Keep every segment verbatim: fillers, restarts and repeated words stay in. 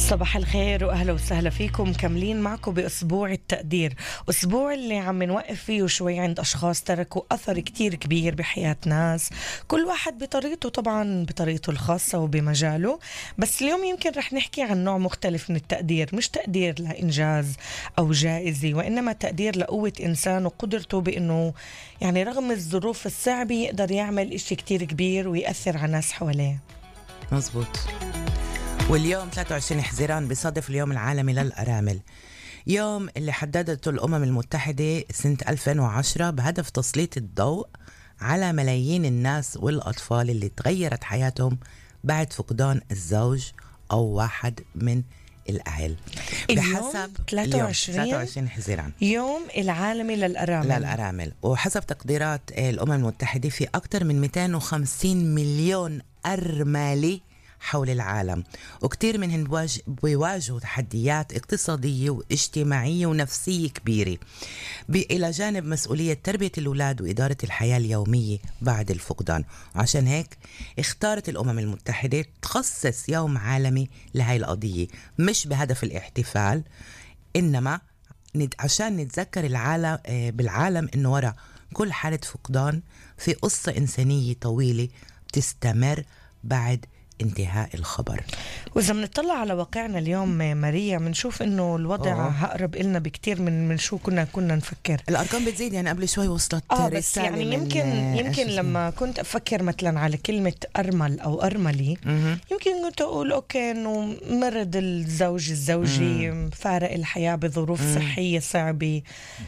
صباح الخير وأهلا وسهلا فيكم. كملين معكم بأسبوع التقدير، أسبوع اللي عم نوقف فيه شوي عند أشخاص تركوا أثر كتير كبير بحياة ناس، كل واحد بطريقته طبعا، بطريقته الخاصة وبمجاله. بس اليوم يمكن رح نحكي عن نوع مختلف من التقدير، مش تقدير لإنجاز أو جائزة، وإنما تقدير لقوة إنسان وقدرته بأنه يعني رغم الظروف الصعبة يقدر يعمل إشي كتير كبير ويأثر على ناس حواليه. مزبوط. واليوم ثلاثة وعشرين حزيران بيصادف اليوم العالمي للأرامل، يوم اللي حددته الأمم المتحدة سنة ألفين وعشرة بهدف تسليط الضوء على ملايين الناس والأطفال اللي تغيرت حياتهم بعد فقدان الزوج أو واحد من الأهل. بحسب ثلاثة وعشرين حزيران يوم العالمي للأرامل للأرامل وحسب تقديرات الأمم المتحدة في أكثر من مئتين وخمسين مليون أرملة حول العالم، وكتير منهم بيواجهوا تحديات اقتصادية واجتماعية ونفسية كبيرة، إلى جانب مسؤولية تربية الأولاد وإدارة الحياة اليومية بعد الفقدان. وعشان هيك اختارت الأمم المتحدة تخصص يوم عالمي لهاي القضية، مش بهدف الاحتفال، إنما عشان نتذكر العالم بالعالم إنه وراء كل حالة فقدان في قصة إنسانية طويلة تستمر بعد انتهاء الخبر. وإذا بنطلع على واقعنا اليوم ماريا بنشوف إنه الوضع أوه. أقرب إلنا بكتير من من شو كنا كنا نفكر. الأرقام بتزيد، يعني قبل شوي وصلت آه بس يعني يمكن يمكن لما كنت أفكر مثلا على كلمة أرمل أو أرملي م- يمكن كنت أقول أوكي إنه مرض الزوج الزوجي م- فارق الحياة بظروف م- صحية صعبة،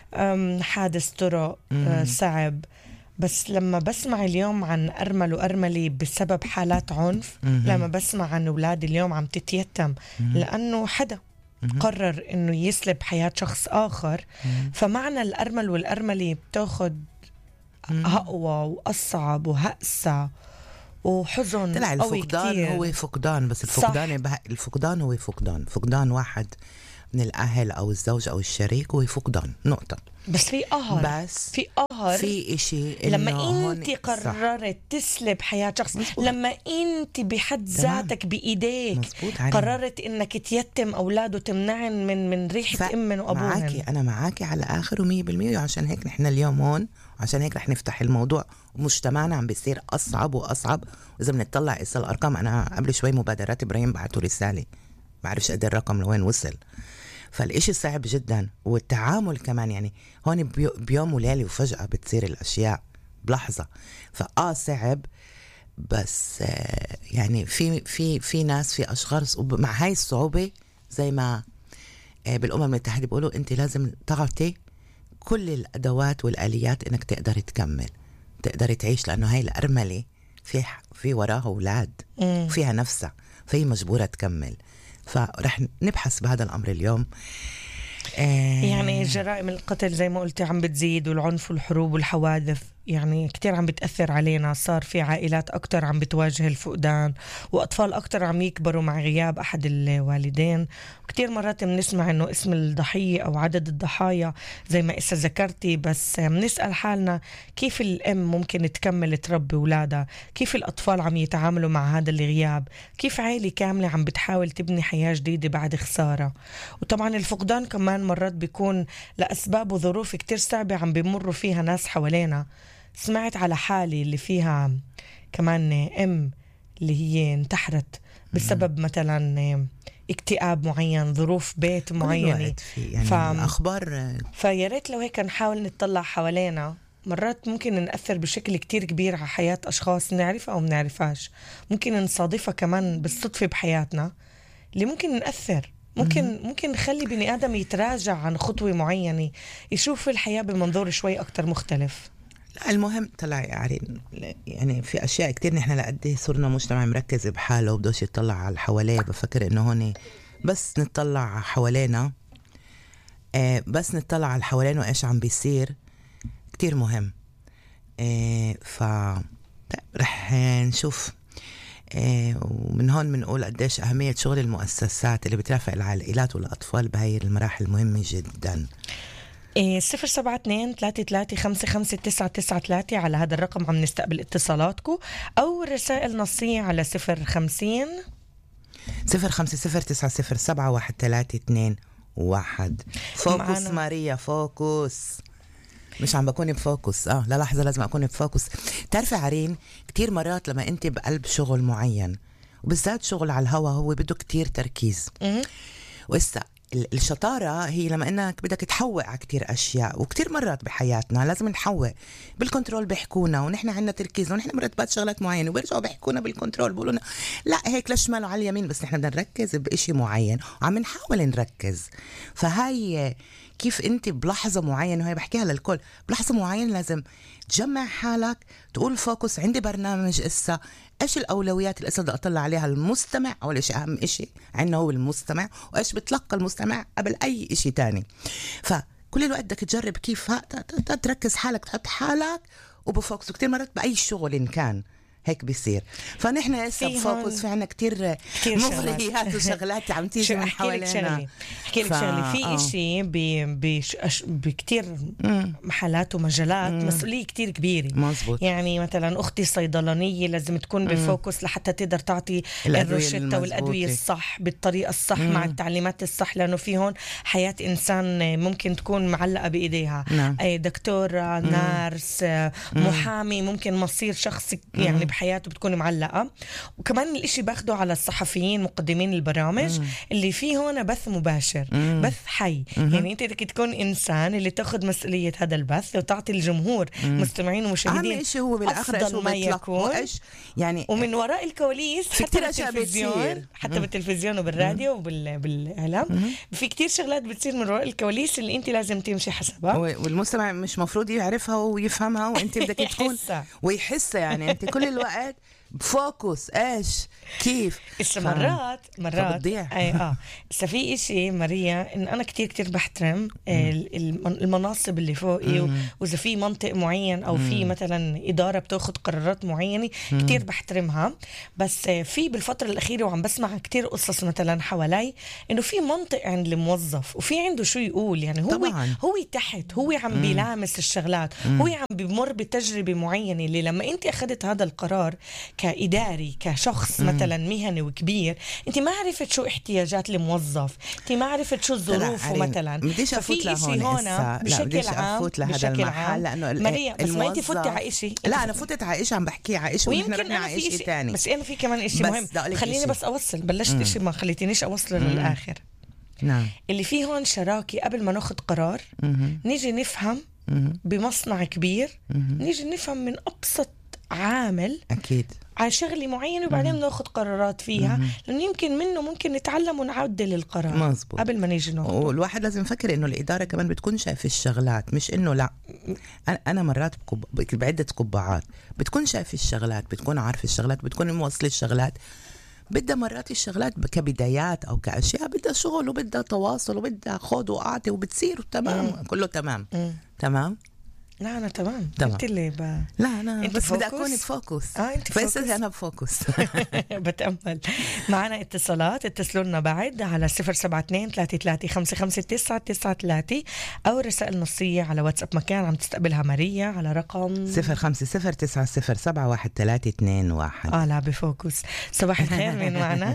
حادث طرق م- صعب. بس لما بسمع اليوم عن أرمل وأرملي بسبب حالات عنف، م-م. لما بسمع عن أولاد اليوم عم تتيتم م-م. لأنه حدا م-م. قرر إنه يسلب حياة شخص آخر، م-م. فمعنى الأرمل والأرملي بتاخد أقوى وأصعب وهأسة وحزن طلع قوي الفقدان كتير. هو فقدان، بس الفقدان به... الفقدان هو فقدان فقدان واحد من الأهل أو الزوج أو الشريك هو فقدان نقطة. بس في قهر، بس في قهر في إشي لما انت قررت تسلب حياة شخص، مزبوط. لما انت بحد ذاتك بإيديك قررت انك تيتم أولاده، تمنعن من من ريحة أمن وأبوهن. معاكي أنا معاكي على آخر ومية بالمية، وعشان هيك نحن اليوم هون، وعشان هيك رح نفتح الموضوع، ومجتمعنا عم بيصير أصعب وأصعب. وإذا بنطلع إسا الأرقام، أنا قبل شوي مبادرات إبراهيم بعتوا رسالة، بعرفش قد الرقم لوين وصل، فالإشي صعب جدا. والتعامل كمان يعني هون بيوم وليلة وفجأة بتصير الأشياء بلحظة، فآه صعب. بس يعني في في في ناس، في أشخاص مع هاي الصعوبة زي ما بالأمم المتحدة بيقولوا أنت لازم تعطي كل الأدوات والآليات إنك تقدر تكمل، تقدر تعيش، لأنه هاي الأرملة في في وراها أولاد وفيها نفسها، فهي مجبورة تكمل. فرح نبحث بهذا الأمر اليوم. يعني جرائم القتل زي ما قلت عم بتزيد، والعنف والحروب والحوادث يعني كتير عم بتأثر علينا. صار في عائلات أكتر عم بتواجه الفقدان، وأطفال أكتر عم يكبروا مع غياب أحد الوالدين. وكتير مرات بنسمع إنه اسم الضحية أو عدد الضحايا زي ما إسا ذكرتي، بس بنسأل حالنا كيف الأم ممكن تكمل تربي أولادها، كيف الأطفال عم يتعاملوا مع هذا الغياب، كيف عائلة كاملة عم بتحاول تبني حياة جديدة بعد خسارة. وطبعا الفقدان كمان مرات بيكون لأسباب وظروف كتير صعبة عم بيمروا فيها ناس حوالينا. سمعت على حالي اللي فيها كمان أم اللي هي انتحرت بسبب مثلا اكتئاب معين، ظروف بيت معينة، يعني ف... أخبار. فياريت لو هيك نحاول نطلع حوالينا، مرات ممكن نأثر بشكل كتير كبير على حياة أشخاص نعرفها أو منعرفهاش، ممكن نصادفها كمان بالصدفة بحياتنا اللي ممكن نأثر، ممكن ممكن نخلي بني آدم يتراجع عن خطوة معينة، يشوف الحياة بمنظور شوي أكتر مختلف. المهم طلع يعني يعني في أشياء كتير نحن لقد صرنا مجتمع مركز بحاله وبدوش يطلع على اللي حواليه. بفكر إنه هون بس نطلع حوالينا، آه بس نطلع على حوالينا وإيش عم بيصير كتير مهم. آه ف رح نشوف، آه ومن هون بنقول قديش أهمية شغل المؤسسات اللي بترافق العائلات والأطفال بهاي المراحل مهمة جدا. صفر سبعة اثنين ثلاثة ثلاثة خمسة خمسة تسعة تسعة ثلاثة على هذا الرقم عم نستقبل اتصالاتكم، أو رسائل نصية على صفر خمسين صفر خمسة صفر تسعة صفر سبعة واحد ثلاثة اثنين واحد. فوكس معنا. ماريا فوكس. مش عم بكون بفوكس. اه لا لحظة لازم أكون بفوكس. تعرفي عرين كتير مرات لما أنت بقلب شغل معين وبالذات شغل على الهوا هو بده كتير تركيز. وإسا الشطارة هي لما إنك بدك تحوق على كتير أشياء، وكتير مرات بحياتنا لازم نحوق بالكنترول. بيحكونا ونحن عنا تركيز ونحن مرتبات شغلات معينة وبيرجعوا بيحكونا بالكنترول بيقولونا لا هيك لشمال وعلى اليمين، بس نحن بدنا نركز بإشي معين وعم نحاول نركز. فهاي كيف انت بلحظة معينة، وهي بحكيها للكل، بلحظة معينة لازم تجمع حالك تقول فوكس. عندي برنامج إسا، ايش الأولويات اللي إسا بدي أطلع عليها المستمع. أول إشي أهم إشي عنا هو المستمع، وإيش بتلقى المستمع قبل أي إشي تاني. فكل الوقت بدك تجرب كيف تركز حالك، تحط حالك وبفوكس. وكتير مرات بأي شغل إن كان هيك بيصير. فنحن هسه بفوكس في عنا كتير مغريات وشغلات عم تيجي من حوالينا. احكي لك شغله في إشي بكتير محلات ومجالات مم. مسؤولية كتير كبيرة. مزبوط. يعني مثلا أختي صيدلانية لازم تكون مم. بفوكس لحتى تقدر تعطي الروشتة والأدوية الصح بالطريقة الصح مم. مع التعليمات الصح، لأنه في هون حياة إنسان ممكن تكون معلقة بإيديها. نعم. دكتورة، نارس، محامي، ممكن مصير شخص يعني مم. حياته بتكون معلقة. وكمان الاشي باخده على الصحفيين مقدمين البرامج مم. اللي فيه هون بث مباشر مم. بث حي مم. يعني انت بدك تكون انسان اللي تاخد مسؤولية هذا البث وتعطي الجمهور مم. مستمعين ومشاهدين اهم اشي هو بالاخر ما يكون يعني. ومن وراء الكواليس في كتير اشياء بتصير حتى مم. بالتلفزيون وبالراديو وبالاعلام. في كتير شغلات بتصير من وراء الكواليس اللي انت لازم تمشي حسبها، والمستمع مش مفروض يعرفها ويفهمها، وانت بدك تكون ويحسها. يعني انت كل الوقت بفوكس ايش كيف. إسا مرات مرات اي اه إسا في إشي ماريا إن أنا كتير كتير بحترم المناصب اللي فوقي، وإذا في منطق معين أو في مثلا إدارة بتاخد قرارات معينة كتير بحترمها. بس في بالفترة الأخيرة وعم بسمع كتير قصص مثلا حوالي إنه في منطق عند الموظف وفي عنده شو يقول. يعني هو طبعاً. هو تحت، هو عم بيلامس الشغلات، هو عم بمر بتجربة معينة اللي لما أنت أخذت هذا القرار كإداري كشخص مم. مثلا مهني وكبير، انت ما عرفت شو احتياجات الموظف، انت ما عرفت شو الظروف مثلا. بديش افوت لهون هنا بشكل عام افوت لهذا المحل لانه ماريا بس ما انت فتي على شيء. لا انا فتت على شيء عم بحكي على شيء ونحن رحنا على شيء ثاني. بس انا في كمان شيء مهم خليني بس اوصل. بلشت شيء ما خليتنيش اوصله للاخر. نعم. اللي فيه هون شراكه قبل ما ناخذ قرار مم. نيجي نفهم مم. بمصنع كبير مم. نيجي نفهم من ابسط عامل أكيد على شغلة معينة وبعدين ناخذ قرارات فيها، لأنه يمكن منه ممكن نتعلم ونعدل القرار مزبوط. قبل ما نيجي ناخذ. والواحد لازم يفكر إنه الإدارة كمان بتكون شايف الشغلات، مش إنه لا أنا مرات بكب... بعدة قبعات بتكون شايف الشغلات، بتكون عارف الشغلات، بتكون موصل الشغلات. بدها مرات الشغلات كبدايات أو كأشياء بدها شغل وبدها تواصل وبدها خذ وأعطي وبتصير تمام كله تمام مم. تمام. لا أنا تمام تمام. اللي ب... لا أنا بس بدي أكون بفوكس. آه أنت بس أنا بفوكس. بتأمل. معنا اتصالات، اتصلوا لنا بعد على صفر سبعة اثنين ثلاثة ثلاثة خمسة خمسة تسعة تسعة ثلاثة أو رسائل نصية على واتساب مكان عم تستقبلها ماريا على رقم صفر خمسة صفر تسعة صفر سبعة واحد ثلاثة اثنين واحد. آه لا بفوكس. صباح الخير، مين معنا؟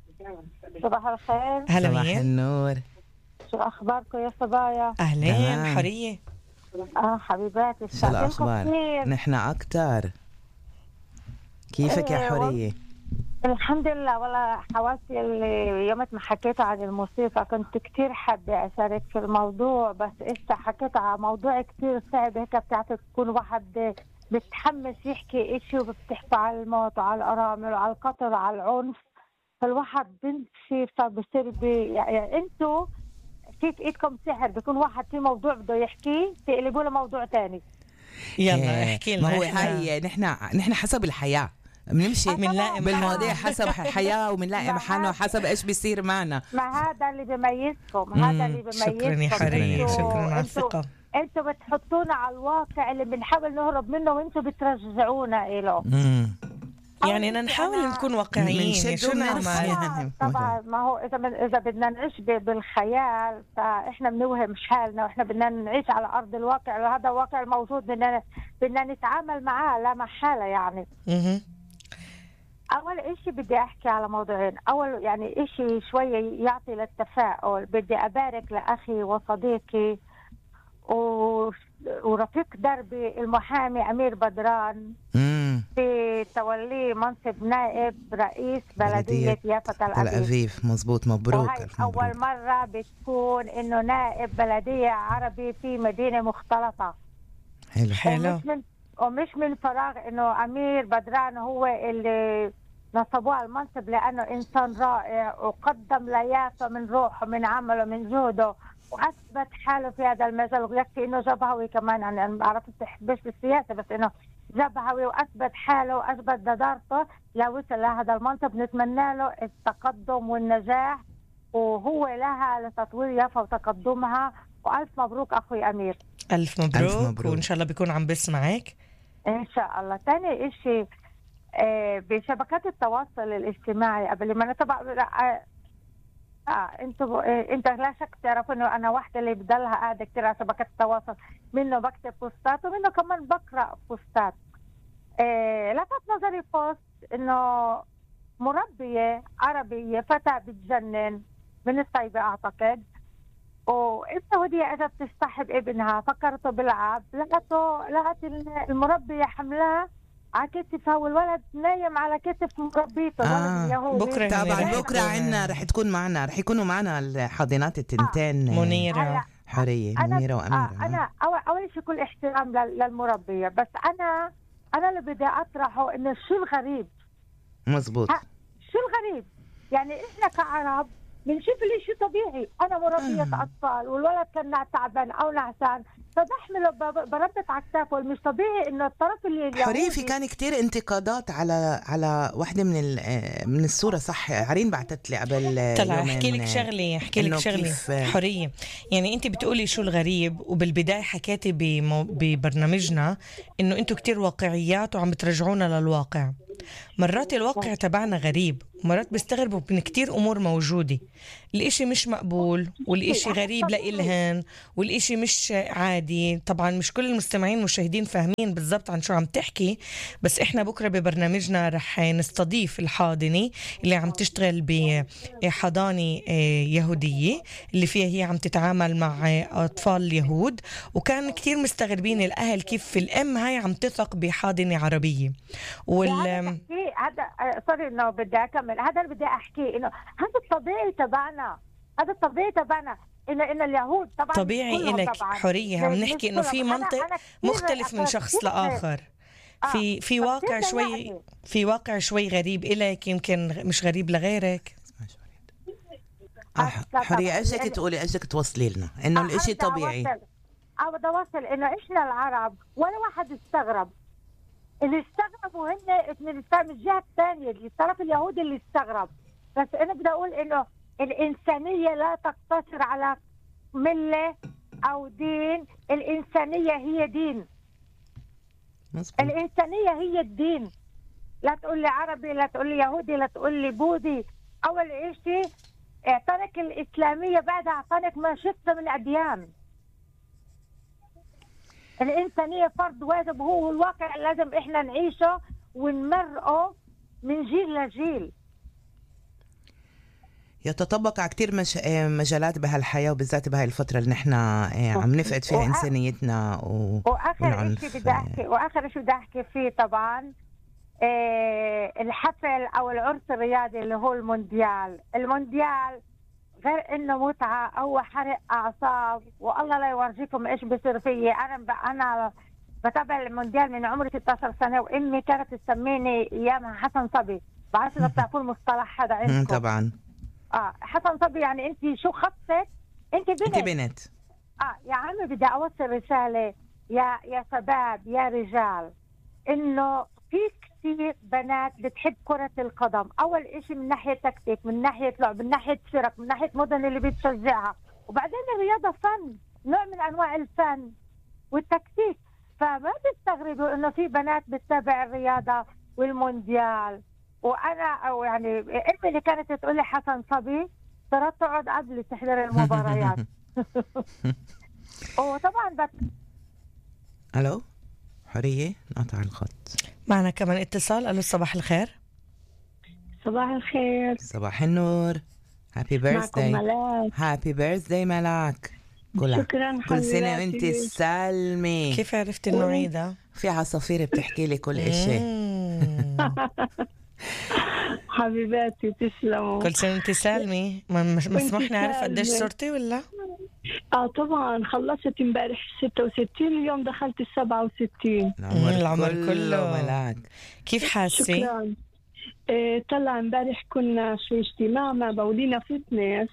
صباح الخير. هلا صباح النور. شو أخباركم يا صبايا؟ أهلين حرية. اه حبيباتي شو الأخبار؟ نحن أكتر. كيفك إيه يا حرية؟ الحمد لله. والله حوالتي اللي يومت ما حكيت عن الموسيقى كنت كتير حابة أشارك في الموضوع، بس إسا حكيت على موضوع كتير صعب هيك بتاعت تكون واحد بتحمس يحكي إشي وبتحكي على الموت وعلى الأرامل وعلى القتل وعلى العنف، فالواحد بنسي فبصير بي يعني أنتو في ايدكم سحر، بيكون واحد في موضوع بده يحكيه تقلبوا له موضوع تاني. يلا احكي لنا. ما هو هاي نحن نحن حسب الحياه بنمشي بنلاقي بالمواضيع حسب الحياه وبنلاقي محلنا وحسب ايش بيصير معنا. ما هذا اللي بيميزكم، هذا اللي بيميزكم. شكرا يا حرية، شكرا على الثقة. انتوا بتحطونا على الواقع اللي بنحاول نهرب منه وانتوا بترجعونا إله. يعني نحاول نكون واقعيين. شو نعمل؟ طبعا ما هو اذا من اذا بدنا نعيش بالخيال فاحنا بنوهم حالنا، واحنا بدنا نعيش على ارض الواقع، وهذا الواقع الموجود بدنا بدنا نتعامل معاه لا محاله يعني. اها أول إشي بدي أحكي على موضوعين. أول يعني إشي شوية يعطي للتفاؤل، بدي أبارك لأخي وصديقي و... ورفيق دربي المحامي أمير بدران مم. في توليه منصب نائب رئيس بلدية, بلدية يافا تل تل أبيب. أبيب. مزبوط، مبروك. وهي ألف مبروك. أول مرة بتكون إنه نائب بلدية عربي في مدينة مختلطة. حلو حلو. ومش من ومش من فراغ إنه أمير بدران هو اللي نصبوه على المنصب، لأنه إنسان رائع وقدم ليافا من روحه من عمله من جهده، وأثبت حاله في هذا المجال. ويكفي إنه جبهوي كمان، يعني أنا بعرف بس بالسياسة، بس إنه جبهوي وأثبت حاله وأثبت جدارته لوصل لهذا المنصب. نتمنى له التقدم والنجاح، وهو لها لتطوير يافا وتقدمها. وألف مبروك أخوي أمير. ألف مبروك, ألف مبروك. وإن شاء الله بيكون عم بسمعك إن شاء الله. ثاني إشي آه بشبكات التواصل الاجتماعي، قبل ما نتبع آه, آه انتوا آه انت لا شك تعرفوا انه انا واحده اللي بضلها قاعده كثير على شبكات التواصل، منه بكتب بوستات ومنه كمان بقرا بوستات. آه لفت نظري بوست انه مربيه عربيه فتاه بتجنن من الطيبه اعتقد، وابنه هدية اجت تصطحب ابنها، فكرته بلعب، لقته لقت المربيه حملاه على كتفها والولد نايم على كتف مربيته. آه. اليهودي بكرة طبعا رح بكره تكون- عنا رح تكون معنا رح يكونوا معنا الحاضنات التنتين. منيرة. هلا حورية أنا منيرة وأميرة. آه أنا أول أول شيء كل احترام لل- للمربية، بس أنا أنا اللي بدي أطرحه إنه شو الغريب. مزبوط. ها، شو الغريب؟ يعني إحنا كعرب بنشوف اللي شيء طبيعي. أنا مربية آه. أطفال والولد كان تعبان أو نعسان فبحمله ب- بربط على كتافه. مش طبيعي إنه الطرف اللي اليهودي حورية في كان كتير انتقادات على على واحدة من ال- من الصورة، صح؟ عرين بعتت لي قبل طلع يومين احكي لك شغله احكي لك إنه شغله كيف- حوريه. يعني انت بتقولي شو الغريب، وبالبدايه حكيتي بمو... ببرنامجنا انه انتم كتير واقعيات وعم بترجعونا للواقع. مرات الواقع تبعنا غريب، ومرات بيستغربوا من كتير امور موجوده. الاشي مش مقبول، والاشي غريب لإلهن، والاشي مش عادي. طبعا مش كل المستمعين مشاهدين فاهمين بالضبط عن شو عم تحكي، بس احنا بكره ببرنامجنا رح نستضيف الحاضنه اللي عم تشتغل بحضانه يهوديه اللي فيها هي عم تتعامل مع اطفال اليهود، وكان كتير مستغربين الاهل كيف الام هاي عم تثق بحاضنه عربيه. وال هذا سوري انه بدي اكمل. هذا اللي بدي احكيه، انه هذا الطبيعي تبعنا، هذا الطبيعي تبعنا. إن إن اليهود طبعا طبيعي إلك حرية. عم نحكي إنه في منطق مختلف من شخص لآخر. في في واقع شوي في واقع شوي غريب إلك، يمكن مش غريب لغيرك. حورية ايش بدك تقولي، ايش بدك توصلي لنا؟ انه الاشي طبيعي. اه بدي اوصل انه احنا العرب ولا واحد استغرب. اللي استغربوا هن من الجهه الثانيه، الطرف اليهودي اللي استغرب. بس انا بدي اقول انه الانسانيه لا تقتصر على مله او دين، الانسانيه هي دين. مزبوط. الانسانيه هي الدين. لا تقول لي عربي، لا تقول لي يهودي، لا تقول لي بوذي. اول شيء اعطانك الاسلاميه، بعدها اعطانك ما شئت من اديان. الإنسانية فرض واجب، هو الواقع لازم إحنا نعيشه ونمرقه من جيل لجيل. يتطبق على كتير مش... مجالات بهالحياة، وبالذات بهاي الفترة اللي نحن عم نفقد فيها وآ... إنسانيتنا و... وآخر شيء بدي أحكي وآخر شيء بدي أحكي فيه طبعا إيه الحفل أو العرس الرياضي اللي هو المونديال. المونديال غير انه متعه او حرق اعصاب، والله لا يورجيكم ايش بصير فيي. انا ب... انا بتابع المونديال من عمري ستة عشر سنه، وامي كانت تسميني ايامها حسن صبي. بعرفش اذا بتعرفوا المصطلح هذا عندكم. طبعا. اه حسن صبي يعني انت شو خصك؟ انت بنت. انت بنت. اه يا عمي بدي اوصل رساله يا يا شباب يا رجال، انه في كثير بنات بتحب كرة القدم. أول إشي من ناحية تكتيك، من ناحية لعب، من ناحية فرق، من ناحية مدن اللي بتشجعها. وبعدين الرياضة فن، نوع من أنواع الفن والتكتيك. فما تستغربوا إنه في بنات بتتابع الرياضة والمونديال. وأنا أو يعني أمي اللي كانت تقول لي حسن صبي صارت تقعد قبل تحضر المباريات. وطبعا بت... ألو حورية، نقطع الخط. معنا كمان اتصال. ألو صباح الخير. صباح الخير. صباح النور. هابي بيرثداي. معكم ملاك. هابي بيرثداي ملاك. كلها. شكرا كل سنة حبيباتي. وانت سالمة. كيف عرفتي انه عيدة؟ في عصافير بتحكي لي كل اشي. حبيباتي تسلموا. كل سنة وانت سالمة. ما مسموح نعرف قديش صرتي ولا؟ اه طبعا خلصت امبارح ستة وستين، اليوم دخلت ال سبعة وستين. العمر, العمر كله, كله ملاك. كيف حاسة؟ شكرا. إيه طلع امبارح كنا في اجتماع مع بولينا فتنس،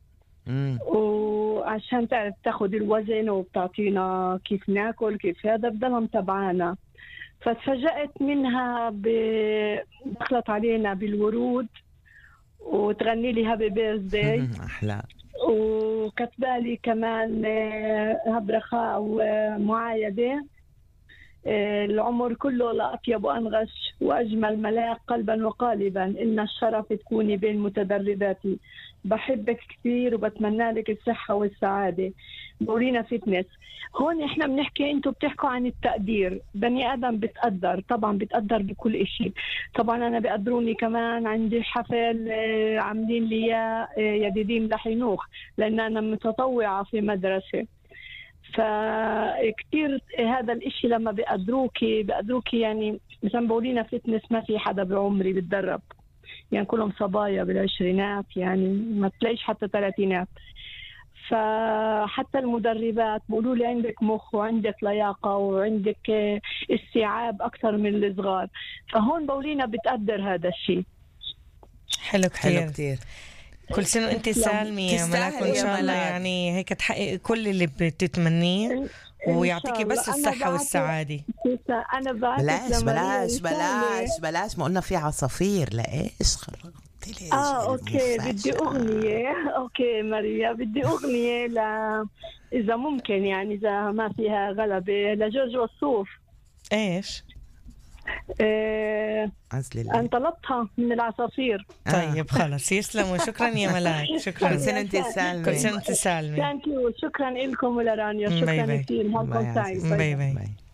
وعشان تعرف تاخد الوزن وبتعطينا كيف ناكل كيف هذا، بدنا متابعانا. فتفاجأت منها ب... دخلت علينا بالورود وتغني لي هابي بيرثداي. أحلى. وكتبالي كمان هبرخاء ومعايدة. العمر كله لأطيب وأنغش وأجمل ملاك قلبا وقالبا، إن الشرف تكوني بين متدرباتي. بحبك كثير وبتمنى لك الصحة والسعادة. بورينا فتنس. هون إحنا بنحكي، أنتوا بتحكوا عن التقدير. بني آدم بتقدر طبعا، بتقدر بكل إشي. طبعا أنا بقدروني كمان، عندي حفل عاملين لي يديدين لحنوخ لأن أنا متطوعة في مدرسة. فكتير هذا الاشي لما بقدروكي بقدروكي يعني مثلا بولينا فتنس ما في حدا بعمري بتدرب، يعني كلهم صبايا بالعشرينات، يعني ما تلاقيش حتى ثلاثينات. فحتى المدربات بقولوا لي عندك مخ وعندك لياقة وعندك استيعاب أكثر من الصغار. فهون بولينا بتقدر هذا الشيء. حلو كتير. حلو كتير. كل سنة وانت سالمة يا ملاك، وان شاء الله يعني هيك تحقق كل اللي بتتمنيه ويعطيكي بس الصحة والسعادة. أنا بعرف. بلاش بلاش بلاش بلاش ما قلنا في عصافير. لإيش خربتي لي؟ اه اوكي بدي أغنية. اوكي ماريا بدي أغنية ل إذا ممكن، يعني إذا ما فيها غلبة، لجورج وسوف. ايش؟ إيه أنا طلبتها من العصافير. طيب خلص يسلموا. شكرا يا ملاك. شكرا. كل سنة انت سالمة. كل سنة انت سالمة. شكرا لكم ولرانيا. شكرا كثير. باي باي.